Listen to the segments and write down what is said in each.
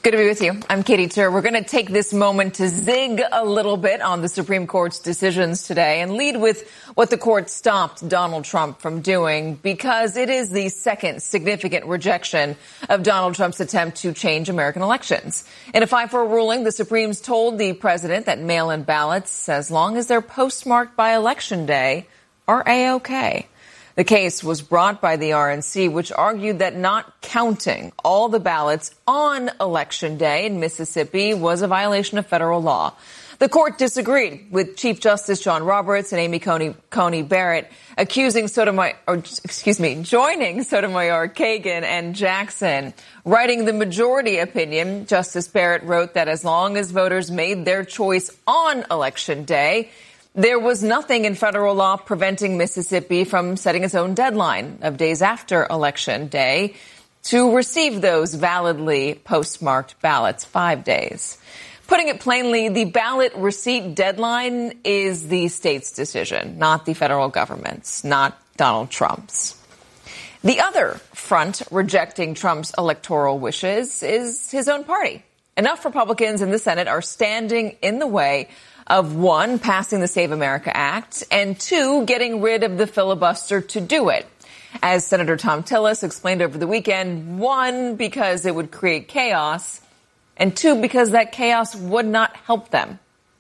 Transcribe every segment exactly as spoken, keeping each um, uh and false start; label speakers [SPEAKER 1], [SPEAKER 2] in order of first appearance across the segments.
[SPEAKER 1] Good to be with you. I'm Katie Tur. We're going to take this moment to zig a little bit on the Supreme Court's decisions today and lead with what the court stopped Donald Trump from doing, because it is the second significant rejection of Donald Trump's attempt to change American elections. In a five four ruling, the Supremes told the president that mail-in ballots, as long as they're postmarked by Election Day, are A-OK. The case was brought by the R N C, which argued that not counting all the ballots on Election Day in Mississippi was a violation of federal law. The court disagreed with Chief Justice John Roberts and Amy Coney, Coney Barrett, accusing Sotomayor, or excuse me, joining Sotomayor, Kagan, and Jackson. Writing the majority opinion, Justice Barrett wrote that as long as voters made their choice on Election Day, there was nothing in federal law preventing Mississippi from setting its own deadline of days after Election Day to receive those validly postmarked ballots, five days. Putting it plainly, the ballot receipt deadline is the state's decision, not the federal government's, not Donald Trump's. The other front rejecting Trump's electoral wishes is his own party. Enough Republicans in the Senate are standing in the way of, one, passing the Save America Act, and two, getting rid of the filibuster to do it. As Senator Thom Tillis explained over the weekend, one, because it would create chaos, and two, because that chaos would not help them.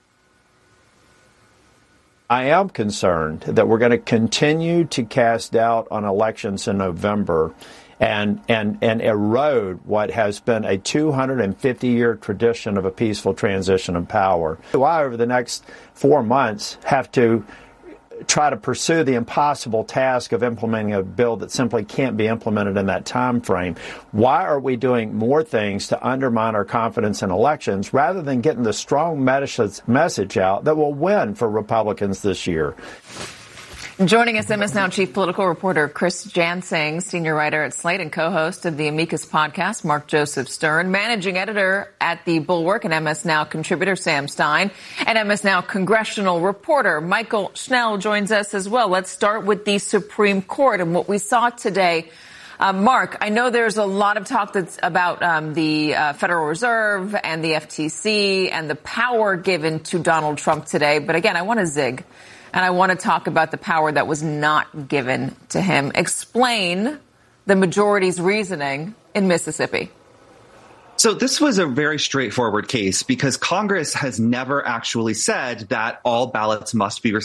[SPEAKER 2] I am concerned that we're going to continue to cast doubt on elections in November and and and erode what has been a two hundred fifty year tradition of a peaceful transition of power. Why, over the next four months, have to try to pursue the impossible task of implementing a bill that simply can't be implemented in that time frame? Why are we doing more things to undermine our confidence in elections rather than getting the strong message out that will win for Republicans this year?
[SPEAKER 1] Joining us, M S Now chief political reporter Chris Jansing, senior writer at Slate and co-host of the Amicus podcast, Mark Joseph Stern, managing editor at The Bulwark, and M S Now contributor Sam Stein, and M S Now congressional reporter Michael Schnell joins us as well. Let's start with the Supreme Court and what we saw today. Uh, Mark, I know there's a lot of talk that's about um, the uh, Federal Reserve and the F T C and the power given to Donald Trump today, but again, I want to zig. And I want to talk about the power that was not given to him. Explain the majority's reasoning in Mississippi.
[SPEAKER 3] So this was a very straightforward case because Congress has never actually said that all ballots must be